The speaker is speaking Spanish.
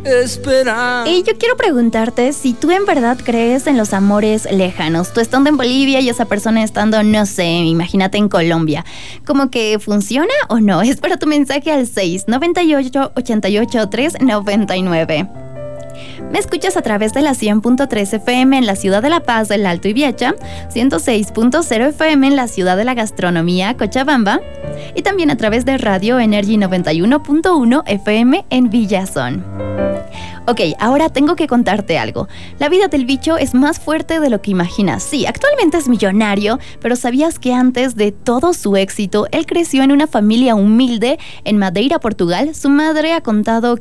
esperar. Y yo quiero preguntarte si tú en verdad crees en los amores lejanos. Tú estando en Bolivia y esa persona estando, no sé, imagínate en Colombia. ¿Cómo que funciona o no? Espero tu mensaje al 698-88-399. Me escuchas a través de la 100.3 FM en la ciudad de La Paz, del Alto Ibiacha, 106.0 FM en la ciudad de la gastronomía, Cochabamba, y también a través de Radio Energy 91.1 FM en Villazón. Ok, ahora tengo que contarte algo. La vida del bicho es más fuerte de lo que imaginas. Sí, actualmente es millonario, pero ¿sabías que antes de todo su éxito, él creció en una familia humilde en Madeira, Portugal? Su madre ha contado